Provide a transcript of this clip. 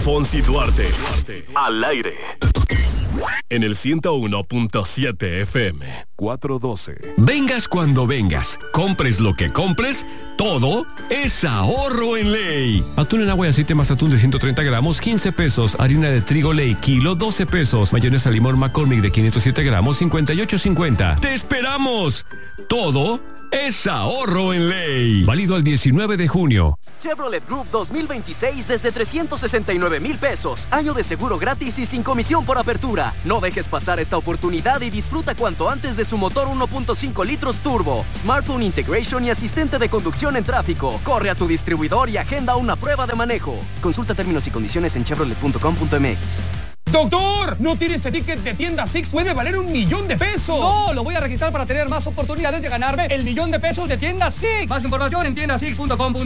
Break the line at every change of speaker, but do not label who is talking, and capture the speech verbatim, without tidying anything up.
Fonsi Duarte. Al aire. En el ciento uno punto siete F M. cuatrocientos doce.
Vengas cuando vengas, compres lo que compres, todo es ahorro en Ley. Atún en agua y aceite más atún de ciento treinta gramos, quince pesos. Harina de trigo Ley, kilo, doce pesos. Mayonesa limón McCormick de quinientos siete gramos, cincuenta y ocho cincuenta. ¡Te esperamos! Todo es ahorro en Ley. Válido al diecinueve de junio.
Chevrolet Group dos mil veintiséis desde trescientos sesenta y nueve mil pesos. Año de seguro gratis y sin comisión por apertura. No dejes pasar esta oportunidad y disfruta cuanto antes de su motor uno punto cinco litros turbo, smartphone integration y asistente de conducción en tráfico. Corre a tu distribuidor y agenda una prueba de manejo. Consulta términos y condiciones en chevrolet punto com punto m x.
¡Doctor! ¿No tiene ese ticket de tienda Six? ¡Puede valer un millón de pesos!
No, lo voy a registrar para tener más oportunidades de ganarme el millón de pesos de tienda Six.
Más información en tienda six punto com.